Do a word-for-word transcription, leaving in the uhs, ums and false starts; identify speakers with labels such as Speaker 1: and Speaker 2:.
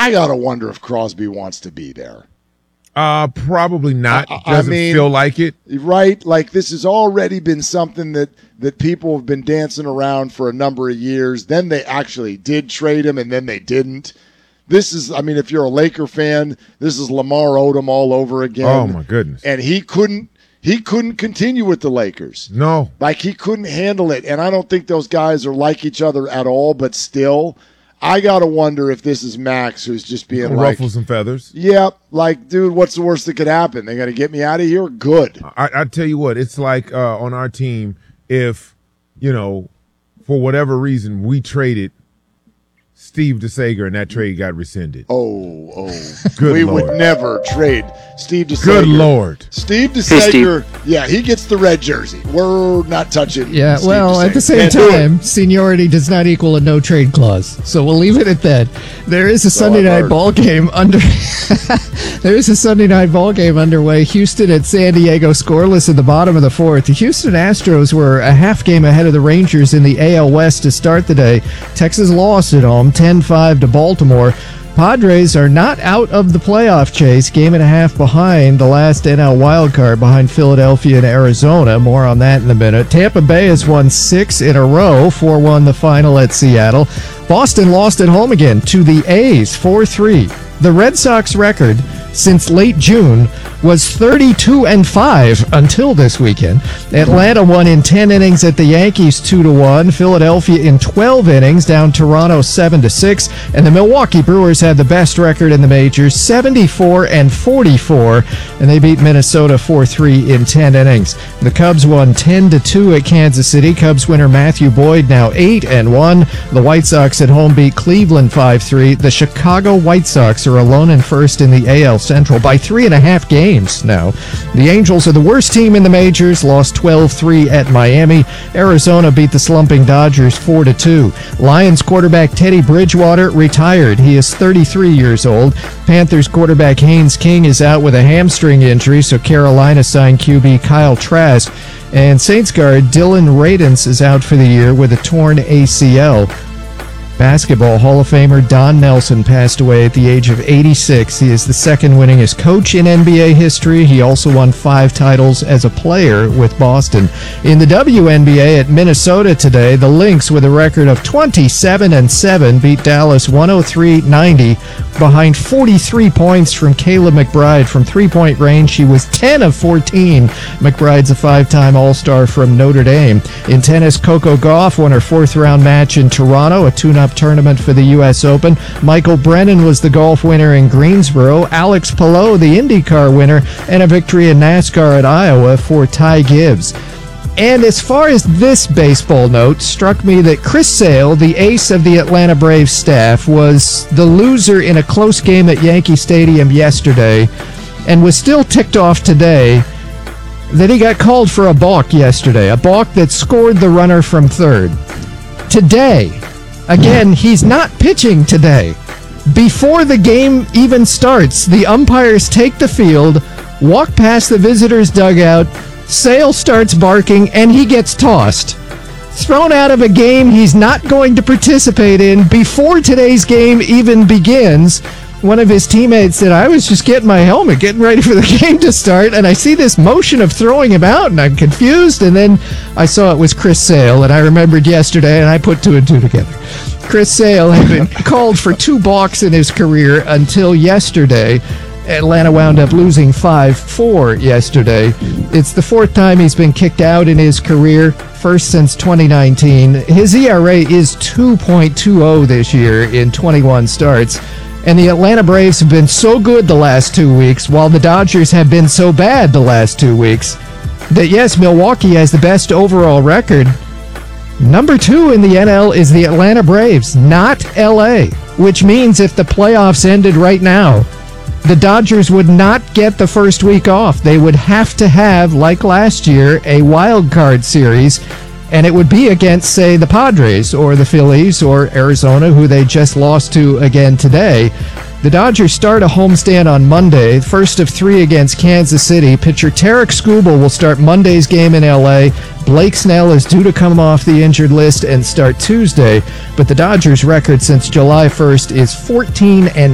Speaker 1: I got to wonder if Crosby wants to be there.
Speaker 2: Uh, probably not.
Speaker 1: I, I
Speaker 2: Doesn't
Speaker 1: mean,
Speaker 2: feel like it.
Speaker 1: Right? Like, this has already been something that, that people have been dancing around for a number of years. Then they actually did trade him, and then they didn't. This is, I mean, if you're a Laker fan, this is Lamar Odom all over again.
Speaker 2: Oh, my goodness.
Speaker 1: And he couldn't, he couldn't continue with the Lakers.
Speaker 2: No.
Speaker 1: Like, he couldn't handle it. And I don't think those guys are like each other at all, but still, I got to wonder if this is Max who's just being
Speaker 2: Ruffles
Speaker 1: like.
Speaker 2: Ruffles and feathers.
Speaker 1: Yeah, like, dude, what's the worst that could happen? They got to get me out of here? Good.
Speaker 2: I, I tell you what, it's like uh, on our team, if, you know, for whatever reason, we traded Steve DeSager and that trade got rescinded.
Speaker 1: Oh, oh.
Speaker 2: Good
Speaker 1: we
Speaker 2: Lord.
Speaker 1: would never trade Steve DeSager.
Speaker 2: Good Lord.
Speaker 1: Steve
Speaker 3: Hey,
Speaker 1: DeSager,
Speaker 3: Steve.
Speaker 1: yeah, he gets the red jersey. We're not touching
Speaker 4: Yeah,
Speaker 1: Steve
Speaker 4: well,
Speaker 1: DeSager.
Speaker 4: at the same
Speaker 1: Can't do it.
Speaker 4: time, seniority does not equal a no trade clause. So we'll leave it at that. There is a
Speaker 1: So
Speaker 4: Sunday
Speaker 1: I've
Speaker 4: night
Speaker 1: heard.
Speaker 4: ball game under. There is a Sunday night ball game underway. Houston at San Diego, scoreless in the bottom of the fourth. The Houston Astros were a half game ahead of the Rangers in the A L West to start the day. Texas lost at home, ten five to Baltimore. Padres are not out of the playoff chase, game and a half behind the last N L wildcard, behind Philadelphia and Arizona. More on that in a minute. Tampa Bay has won six in a row, four one the final at Seattle. Boston lost at home again to the A's, four three. The Red Sox record since late June was thirty-two and five until this weekend. Atlanta won in ten innings at the Yankees two to one. Philadelphia in twelve innings down Toronto seven to six, and the Milwaukee Brewers had the best record in the majors, seventy-four and forty-four, and they beat Minnesota four three in ten innings. The Cubs won ten to two at Kansas City. Cubs winner Matthew Boyd now eight and one. The White Sox at home beat Cleveland five three. The Chicago White Sox are alone in first in the A L Central by three and a half games now. The Angels are the worst team in the majors, lost twelve three at Miami. Arizona beat the slumping Dodgers four to two. Lions quarterback Teddy Bridgewater retired. He is thirty-three years old. Panthers quarterback Haynes King is out with a hamstring injury, so Carolina signed Q B Kyle Trask. And Saints guard Dylan Radins is out for the year with a torn A C L. Basketball Hall of Famer Don Nelson passed away at the age of eighty-six. He is the second winningest coach in N B A history. He also won five titles as a player with Boston. In the W N B A at Minnesota today, the Lynx, with a record of twenty-seven and seven, beat Dallas one oh three ninety behind forty-three points from Kayla McBride from three-point range. She was ten of fourteen. McBride's a five-time All-Star from Notre Dame. In tennis, Coco Gauff won her fourth-round match in Toronto, a tune-up tournament for the U S Open. Michael Brennan was the golf winner in Greensboro. Alex Palou, the IndyCar winner, and a victory in NASCAR at Iowa for Ty Gibbs. And as far as this baseball note, struck me that Chris Sale, the ace of the Atlanta Braves staff, was the loser in a close game at Yankee Stadium yesterday and was still ticked off today that he got called for a balk yesterday, a balk that scored the runner from third. Today, again, he's not pitching today. Before the game even starts, the umpires take the field, walk past the visitors' dugout, Sale starts barking, and he gets tossed. Thrown out of a game he's not going to participate in before today's game even begins. One of his teammates said, I was just getting my helmet, getting ready for the game to start, and I see this motion of throwing him out, and I'm confused, and then I saw it was Chris Sale, and I remembered yesterday, and I put two and two together. Chris Sale had been called for two balks in his career until yesterday. Atlanta wound up losing five four yesterday. It's the fourth time he's been kicked out in his career, first since twenty nineteen. His E R A is two point two oh this year in twenty-one starts. And the Atlanta Braves have been so good the last two weeks, while the Dodgers have been so bad the last two weeks, that yes, Milwaukee has the best overall record. Number two in the N L is the Atlanta Braves, not L A, which means if the playoffs ended right now, the Dodgers would not get the first week off. They would have to have, like last year, a wild card series, and it would be against, say, the Padres or the Phillies or Arizona, who they just lost to again today. The Dodgers start a homestand on Monday, first of three against Kansas City. Pitcher Tarek Skubal will start Monday's game in L A. Blake Snell is due to come off the injured list and start Tuesday, but the Dodgers' record since July first is fourteen and